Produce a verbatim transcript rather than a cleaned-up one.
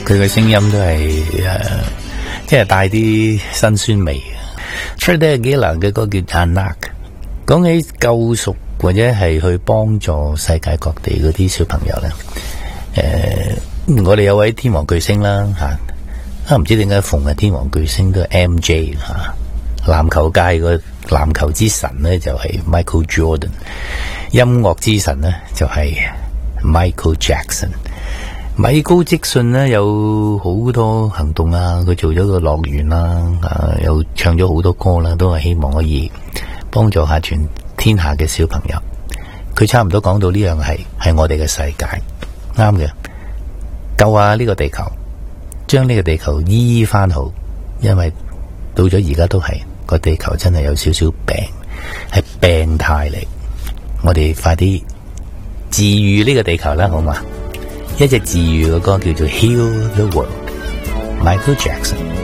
佢嘅聲音都係誒，即係帶啲辛酸味。Freddie Aguilar 嘅歌叫 Anak， 講起救贖或者係去幫助世界各地嗰啲小朋友咧，誒、呃，我哋有位天王巨星啦吓，啊唔知點解逢係天王巨星都係 M J 吓、啊，籃球界個籃球之神咧就係 Michael Jordan， 音樂之神咧就係 Michael Jackson。米高積遜呢有好多行動啊，佢做咗個樂園啦，啊又唱咗好多歌啦，都係希望可以幫助下全天下嘅小朋友。佢差唔多講到呢樣係係我哋嘅世界，啱嘅，救下呢個地球，將呢個地球醫翻好，因為到咗而家都係個地球真係有少少病，係病態嚟，我哋快啲治癒呢個地球啦，好嘛？一隻治癒嘅歌叫做 Heal the World， Michael Jackson。